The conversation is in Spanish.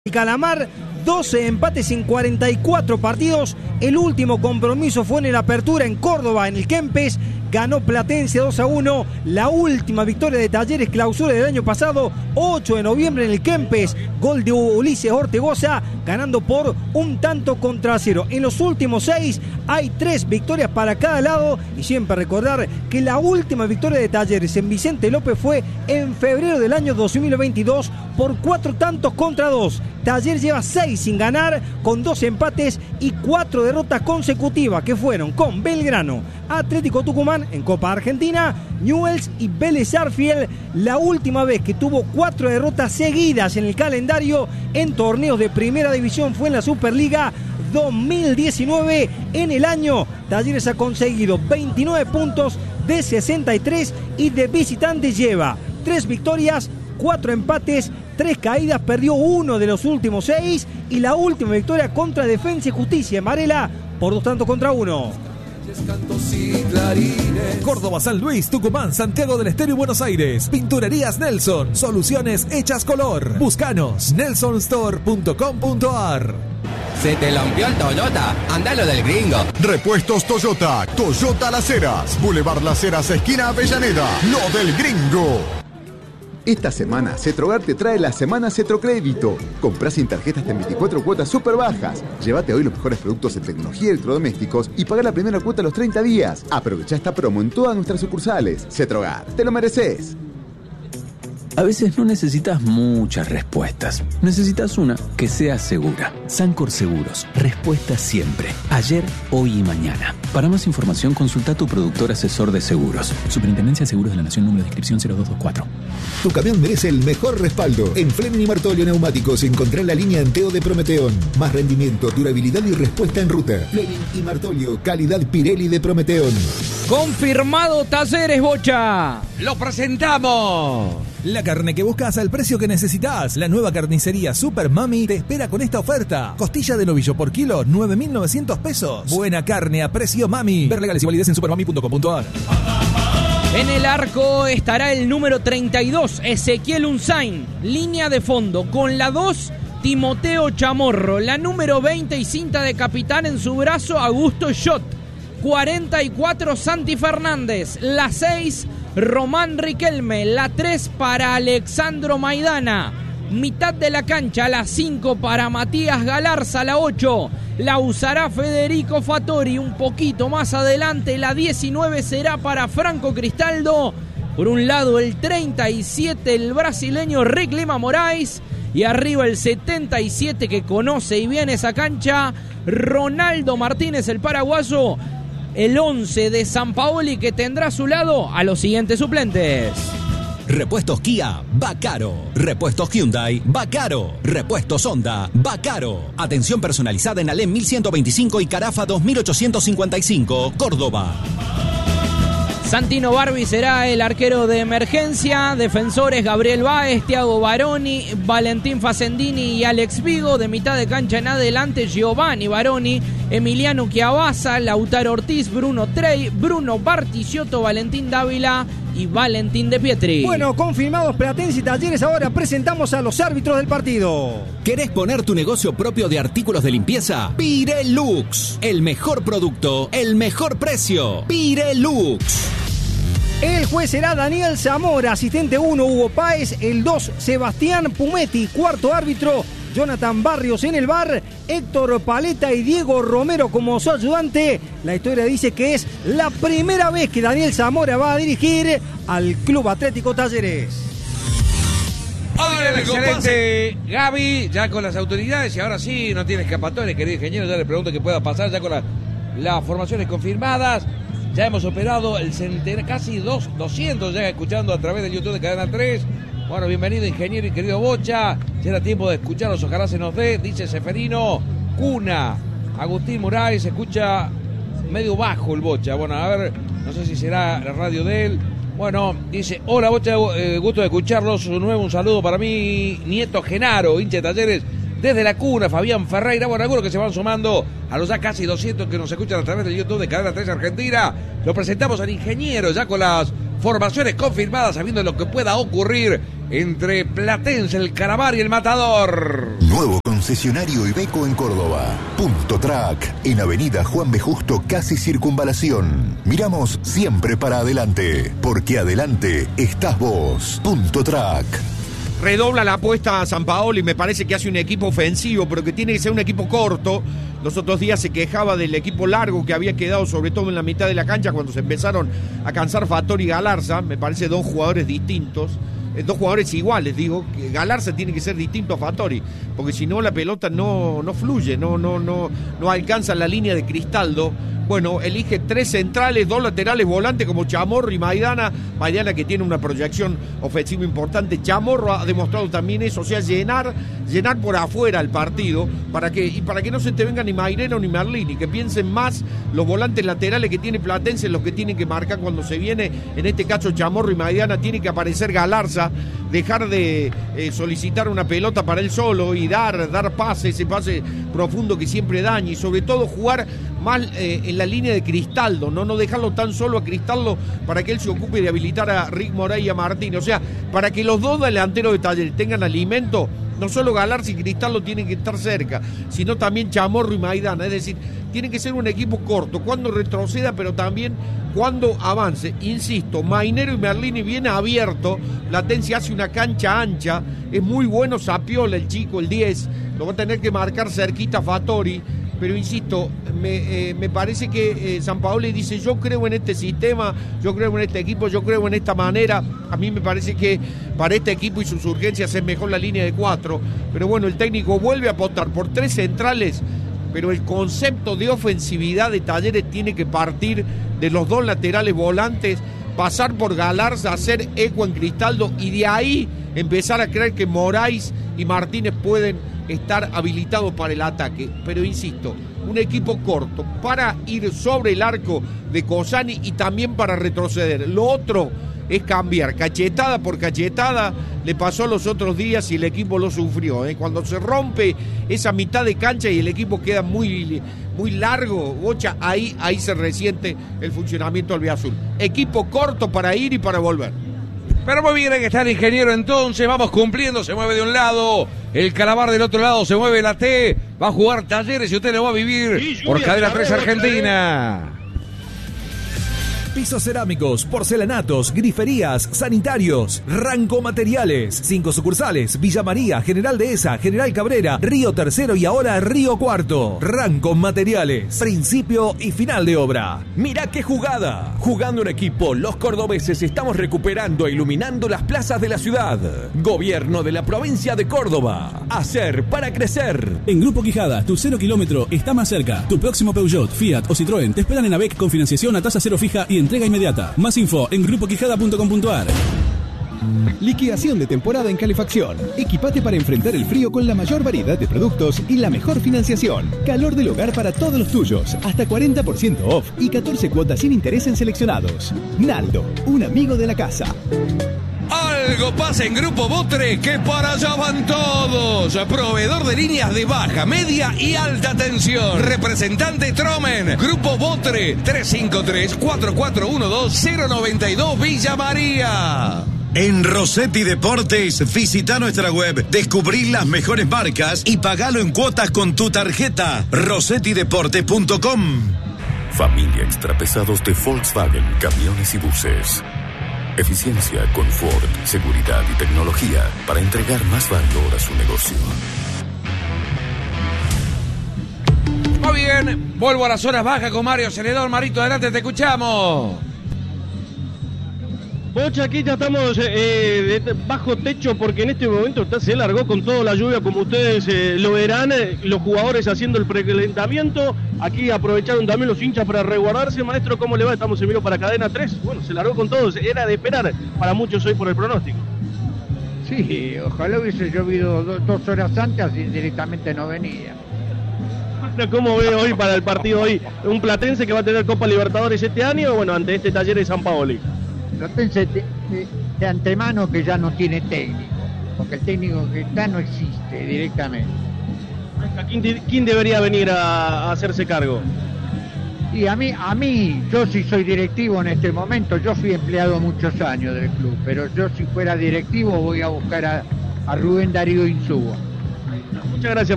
Calamar, 12 empates en 44 partidos. El último compromiso fue en la apertura en Córdoba, en el Kempes. Ganó Platense 2-1. La última victoria de Talleres Clausura del año pasado, 8 de noviembre en el Kempes. Gol de Ulises Ortegoza, ganando por 1-0. En los últimos 6 hay 3 victorias para cada lado. Y siempre recordar que la última victoria de Talleres en Vicente López fue en febrero del año 2022 por 4-2. Talleres lleva 6 sin ganar, con 2 empates y 4 derrotas consecutivas, que fueron con Belgrano, Atlético Tucumán en Copa Argentina, Newell's y Vélez Sarsfield. La última vez que tuvo 4 derrotas seguidas en el calendario en torneos de primera división fue en la Superliga 2019. En el año, Talleres ha conseguido 29 puntos de 63 y de visitante lleva 3 victorias, 4 empates, 3 caídas, perdió 1 de los últimos 6 y la última victoria contra Defensa y Justicia en Varela por 2-1. Córdoba, San Luis, Tucumán, Santiago del Estero y Buenos Aires. Pinturerías Nelson, soluciones hechas color. Búscanos, nelsonstore.com.ar. ¿Se te rompió el Toyota? Andalo del Gringo. Repuestos Toyota, Toyota Las Heras, Boulevard Las Heras, esquina Avellaneda, lo del Gringo. Esta semana, Cetrogar te trae la Semana Cetrocrédito. Comprá sin tarjetas en 24 cuotas súper bajas. Llévate hoy los mejores productos en tecnología y electrodomésticos y pagá la primera cuota a los 30 días. Aprovechá esta promo en todas nuestras sucursales. Cetrogar, te lo mereces. A veces no necesitas muchas respuestas. Necesitas una que sea segura. Sancor Seguros. Respuesta siempre. Ayer, hoy y mañana. Para más información, consulta a tu productor asesor de seguros. Superintendencia de Seguros de la Nación, número de inscripción 0224. Tu camión merece el mejor respaldo. En Fleming y Martolio Neumáticos encontrá la línea Anteo de Prometeón. Más rendimiento, durabilidad y respuesta en ruta. Fleming y Martolio, calidad Pirelli de Prometeón. Confirmado Talleres, Bocha. ¡Lo presentamos! La carne que buscas al precio que necesitas. La nueva carnicería Super Mami te espera con esta oferta. Costilla de novillo por kilo, 9.900 pesos. Buena carne a precio Mami. Ver legales y validez en supermami.com.ar. En el arco estará el número 32, Ezequiel Unzain. Línea de fondo con la 2, Timoteo Chamorro. La número 20 y cinta de capitán en su brazo, Augusto Schott. 44, Santi Fernández. La 6, Román Riquelme. La 3 para Alexandro Maidana. Mitad de la cancha, la 5 para Matías Galarza. La 8 la usará Federico Fattori. Un poquito más adelante, la 19 será para Franco Cristaldo. Por un lado el 37, el brasileño Rick Lima Moraes. Y arriba el 77, que conoce y viene esa cancha, Ronaldo Martínez, el paraguayo. El 11 de Sampaoli, que tendrá a su lado a los siguientes suplentes. Repuestos Kia, Bacaro. Repuestos Hyundai, Bacaro. Repuestos Honda, Bacaro. Atención personalizada en Alem 1125 y Carafa 2855, Córdoba. Santino Barbi será el arquero de emergencia. Defensores Gabriel Báez, Thiago Baroni, Valentín Facendini y Alex Vigo. De mitad de cancha en adelante, Giovanni Baroni, Emiliano Chiavaza, Lautaro Ortiz, Bruno Trey, Bruno Barticciotto, Valentín Dávila y Valentín De Pietri. Bueno, confirmados Platense y Talleres. Ahora presentamos a los árbitros del partido. ¿Querés poner tu negocio propio de artículos de limpieza? Pirelux. El mejor producto, el mejor precio. Pirelux. El juez será Daniel Zamora, asistente 1 Hugo Páez, el 2 Sebastián Pumetti, cuarto árbitro Jonathan Barrios en el VAR, Héctor Paleta y Diego Romero como su ayudante. La historia dice que es la primera vez que Daniel Zamora va a dirigir al Club Atlético Talleres. Excelente, Gaby, ya con las autoridades, y ahora sí, no tiene escapatoria, querido ingeniero, ya le pregunto qué pueda pasar, ya con las formaciones confirmadas. Ya hemos operado el centenar, casi 200 ya escuchando a través del YouTube de Cadena 3. Bueno, bienvenido ingeniero y querido Bocha. Ya era tiempo de escucharlos, ojalá se nos dé. Dice Seferino, Cuna, Agustín Moraes, se escucha medio bajo el Bocha. Bueno, a ver, no sé si será la radio de él. Bueno, dice, hola Bocha, gusto de escucharlos. Un saludo para mí, nieto Genaro, hincha de Talleres. Desde la Cuna, Fabián Ferreira, bueno, algunos que se van sumando a los ya casi 200 que nos escuchan a través del YouTube de Cadena 3 Argentina. Lo presentamos al ingeniero ya con las formaciones confirmadas, sabiendo lo que pueda ocurrir entre Platense, el Calamar y el Matador. Nuevo concesionario Iveco en Córdoba. Punto Track, en Avenida Juan B. Justo, casi Circunvalación. Miramos siempre para adelante, porque adelante estás vos. Punto Track. Redobla la apuesta a Sampaoli, me parece que hace un equipo ofensivo, pero que tiene que ser un equipo corto. Los otros días se quejaba del equipo largo que había quedado sobre todo en la mitad de la cancha cuando se empezaron a cansar Fattori y Galarza. Me parece dos jugadores distintos, dos jugadores iguales, digo, que Galarza tiene que ser distinto a Fattori, porque si no la pelota no fluye, no alcanza la línea de Cristaldo. Bueno, elige 3 centrales, 2 laterales volantes como Chamorro y Maidana. Maidana que tiene una proyección ofensiva importante. Chamorro ha demostrado también eso, o sea, llenar por afuera el partido para que no se te venga ni Mairena ni Merlini, que piensen más los volantes laterales que tiene Platense, los que tienen que marcar cuando se viene, en este caso Chamorro y Maidana. Tiene que aparecer Galarza, dejar de solicitar una pelota para él solo y dar ese pase profundo que siempre daña, y sobre todo jugar más en la línea de Cristaldo, no dejarlo tan solo a Cristaldo para que él se ocupe de habilitar a Rick Moray y a Martín, o sea, para que los dos delanteros de Talleres tengan alimento. No solo Galarza y Cristaldo tienen que estar cerca, sino también Chamorro y Maidana, es decir, tiene que ser un equipo corto, cuando retroceda, pero también cuando avance. Insisto, Mainero y Merlini viene abierto, Platense hace una cancha ancha, es muy bueno Sapiola, el chico, el 10, lo va a tener que marcar cerquita Fattori. Pero insisto, me parece que Sampaoli dice, yo creo en este sistema, yo creo en este equipo, yo creo en esta manera. A mí me parece que para este equipo y sus urgencias es mejor la línea de 4. Pero bueno, el técnico vuelve a apostar por 3 centrales, pero el concepto de ofensividad de Talleres tiene que partir de los 2 laterales volantes, pasar por Galarza, hacer eco en Cristaldo y de ahí empezar a creer que Moraes y Martínez pueden estar habilitados para el ataque. Pero insisto, un equipo corto para ir sobre el arco de Cosani y también para retroceder. Lo otro es cambiar cachetada por cachetada. Le pasó los otros días y el equipo lo sufrió, ¿eh? Cuando se rompe esa mitad de cancha y el equipo queda muy largo, Bocha, ahí se resiente el funcionamiento albiazul. Equipo corto para ir y para volver. Pero muy bien, que está el ingeniero entonces, vamos cumpliendo, se mueve de un lado, el Calamar del otro lado, se mueve la T, va a jugar Talleres y usted lo va a vivir por Cadena 3 Argentina. Pisos cerámicos, porcelanatos, griferías, sanitarios, Ranco Materiales, 5 sucursales, Villa María, General Dehesa, General Cabrera, Río Tercero y ahora Río Cuarto. Ranco Materiales, principio y final de obra. Mirá qué jugada. Jugando en equipo, los cordobeses estamos recuperando e iluminando las plazas de la ciudad. Gobierno de la provincia de Córdoba. Hacer para crecer. En Grupo Quijada, tu 0 kilómetro está más cerca. Tu próximo Peugeot, Fiat o Citroën te esperan en AVEC con financiación a tasa cero fija y entrega inmediata. Más info en grupoquijada.com.ar. Liquidación de temporada en calefacción. Equipate para enfrentar el frío con la mayor variedad de productos y la mejor financiación. Calor del hogar para todos los tuyos. Hasta 40% off y 14 cuotas sin interés en seleccionados. Naldo, un amigo de la casa. Algo pasa en Grupo Botre, que para allá van todos. Proveedor de líneas de baja, media y alta tensión. Representante Tromen. Grupo Botre, 353-4412-092 Villa María. En Rossetti Deportes, visita nuestra web, descubrí las mejores marcas y pagalo en cuotas con tu tarjeta. RossettiDeportes.com. Familia Extrapesados de Volkswagen, camiones y buses. Eficiencia, confort, seguridad y tecnología para entregar más valor a su negocio. Muy bien, vuelvo a las horas bajas con Mario Celedón. Marito, adelante, te escuchamos. Bocha, aquí ya estamos bajo techo porque en este momento se largó con toda la lluvia, como ustedes lo verán, los jugadores haciendo el precalentamiento. Aquí aprovecharon también los hinchas para resguardarse. Maestro, ¿cómo le va? Estamos en vivo para Cadena 3. Bueno, se largó con todos, era de esperar para muchos hoy por el pronóstico. Sí, ojalá hubiese llovido 2 horas antes y directamente no venía. ¿Cómo ve hoy para el partido hoy? Un Platense que va a tener Copa Libertadores este año, bueno, ante este Talleres de Sampaoli. Platense de antemano que ya no tiene técnico, porque el técnico que está no existe directamente. ¿Quién debería venir a hacerse cargo? Y a mí, yo sí soy directivo en este momento, yo fui empleado muchos años del club, pero yo si fuera directivo voy a buscar a Rubén Darío Insúa. Muchas gracias.